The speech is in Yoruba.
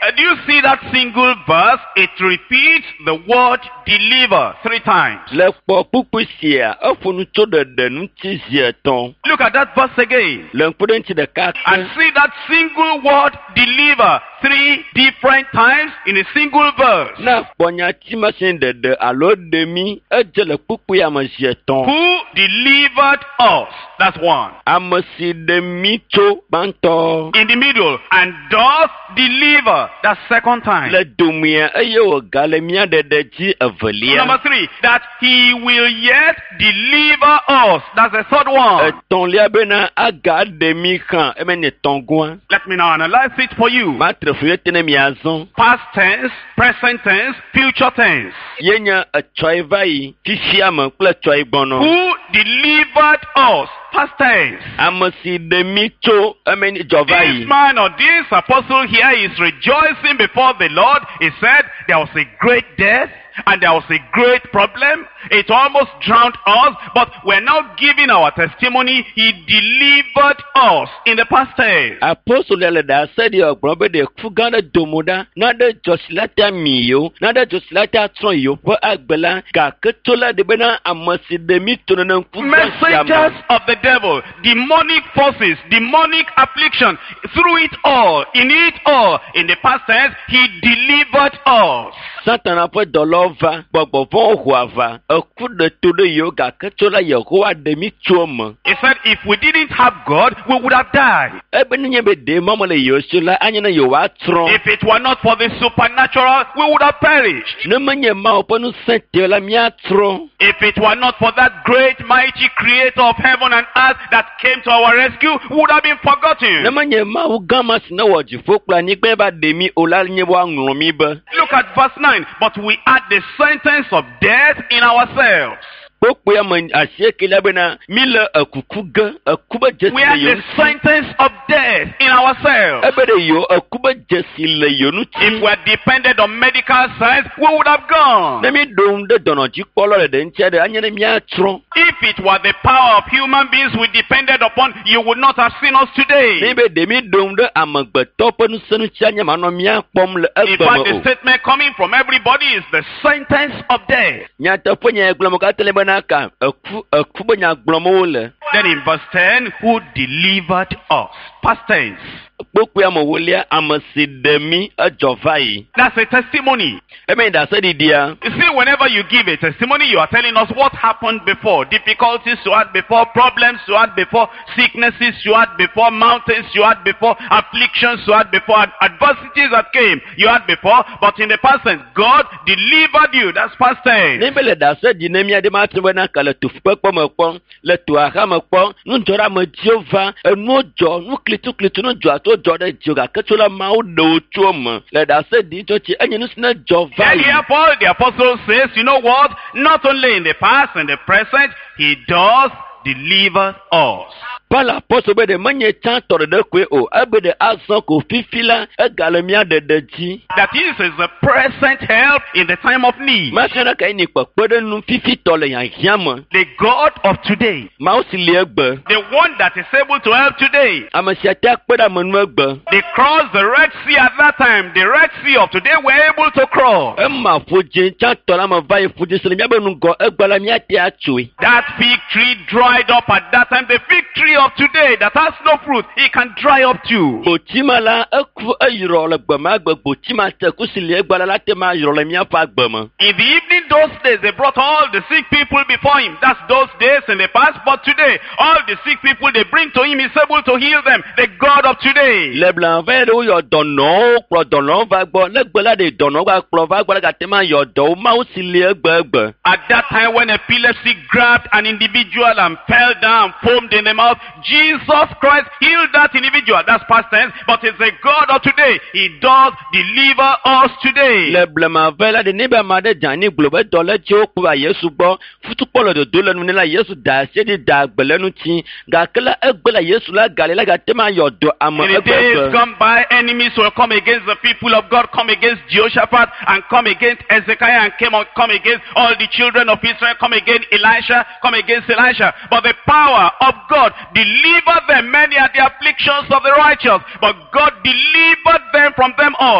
Do you see that single verse? It repeats the word deliver 3 times. Le kpɔ kpukpu sia efunu tso ɖeɖe ŋuti zi etɔ̃. Look at that verse again. Le ŋkuɖeŋuti ɖeka And see that single word deliver 3 different times in a single verse. na kpɔ nyatimasi ɖeɖe alo ɖemi edze le kpukpu ya me zi etɔ̃. Who delivered us? That's one. Ame si ɖe mi tso gbãtɔ. In the middle. And does deliver. That's second time. Le domia eye wòga le mía ɖeɖe dzi evelia. Number 3. That he will yet deliver us. That's the third one. Etɔ̃lia bena aga ɖe mi xã eme nye tɔ̃gua. Let me now analyze it for you. Matre fu yete ne miazɔ. Past tense, present tense, future tense. Yenye etsɔe va yi fifia me kple etsɔe gbɔnɔ. Who delivered us? Past tense. Ame si ɖe mi tso eme nye dzɔ va This yi. man or this apostle here is rejoicing before the Lord. He said there was a great death and there was a great problem. It almost drowned us, but we're now giving our testimony. He delivered us in the past tense. Apostole le da se di ọgbọ́n bɛ de fu gã ɖe domo ɖa na ɖe dzɔsila ta mi yo na ɖe dzɔsila ta trɔ yo ƒe agbe la gake to la de bena ame si ɖe mi to nene ŋku Messengers of the devil, demonic forces, demonic affliction, through it all, in the past tense, he delivered us. Satana ƒe dɔlɔ va gbɔgbɔ vɔ hoa va eku ɖe to ɖe yo gake to la Yehowa ɖe mi tso me. He said if we didn't have God, we would have died. Ebe ne nye be ɖe mɔmɔ le yewo si la anye ne yewoa trɔ. If it were not for the supernatural, we would have perished. Ne menye Mawu ƒe ŋusẽ te la mía trɔ. If it were not for that great mighty creator of heaven and earth that came to our rescue, we would have been forgotten. Ne menye Mawu gã ma si ne wɔ dziƒo kple anyigba va ɖe mi o la nye woaŋlɔ mi be. Look at verse 9. But we had the sentence of death in ourselves. Kpokpo ya me asieke la bena mi le ekuku ge eku be dzesi We le had yo the sentence of death in ourselves. ebe de yo eku be dzesi le yo ŋuti. If we had depended on medical science, we would have gone. Ne mi ɖom ɖe dɔnɔdzikpɔlɔ le ɖe ŋutia ɖe anye ne míatrɔ. If it were the power of human beings we depended upon, you would not have seen us Ne today. be ɖe mi ɖom ɖe amegbetɔ ƒe ŋusẽ ŋuti anye manɔ míakpɔm le In egbe fact, me the o. statement coming from everybody is the sentence of death. Nyateƒe nya gblɔm katã le bena ka eku be nya gblɔm wole. Then in verse 10, who delivered us? Past tense. Kpokpo ya me wolia ame si ɖe mi edzɔ va yi. That's a testimony. Eme da se ɖiɖia. You see, whenever you give a testimony, you are telling us what happened before. Difficulties you had before, problems you had before, sicknesses you had before, mountains you had before, afflictions you had before, adversities that came you had before. But in the past tense, God delivered you. That's past tense. Ne be le da se ɖi ne mía de ma te bena ka le tufukpekpe me kpɔ, le tuaxa me kpɔ, nudzɔɖa me dziwo va, enuwo dzɔ, nu klituklituwo nu dzɔ ato dzɔ ɖe dzi gake tso la Mawu ɖe wo tso me. Le da se ɖi tso tsi enye nu si ne dzɔ va And yi. here Paul the apostle says, you know what? Not only in the past and the present, he does deliver us. Paul apɔsɔ be ɖe menye tsã tɔ ɖeɖe koe o, ebe ɖe azɔ ko fifi la egale mía ɖeɖe dzi. That is a present help in the time of need. Mafia ɖeka yi ni kpekpe ɖe nu fifi tɔ le hiahiã me. The God of today. Mawu si li egbe. The one that is able to help today. Ame sia te akpe ɖe ame nu egbe. They crossed the Red Sea at that time. The Red Sea of today were able to cross. Ema ƒodzi tsã tɔ la me va yi ƒodzi si le míabe nugɔ egbe la míate atsoe. That fig tree dried up at that time. The fig tree of today that has no fruit, it can dry up too. Gboti ma la eku eyrɔ le gbe ma gbe gboti ma te ku si li egbe la te ma yrɔ le míaƒe agbe me. In the evening, those days, they brought all the sick people before him. That's those days in the past. But today, all the sick people they bring to him, he's able to heal them. The God of today. Le blanfɛ ɖewo yɔ dɔnɔwo kplɔ dɔnɔwo va gbɔ. Ne gbe la de dɔnɔwo va kplɔ va gbɔ la gate ma yɔ dɔwo Mawu si li egbe. At that time when epilepsy grabbed an individual and fell down, foamed in the mouth, Jesus Christ healed that individual. That's past tense. But it's the God of today. He does deliver us today. Le blemavɛ la de ne be ame aɖe dze anyi gblɔ be dɔ le dzi wokpɔ va Yesu gbɔ. Futukpɔ le dodo le nu ne la Yesu da asi ɖi da agbe le ŋuti. Gake la egbe la Yesu la gali la gate ma yɔ dɔ ame In the days egbe. come by, enemies will come against the people of God, come against Jehoshaphat, and come against Hezekiah, and come against all the children of Israel, come against Elisha, come against Elisha. But the power of God delivered them. Many are the afflictions of the righteous, but God delivered them from them all.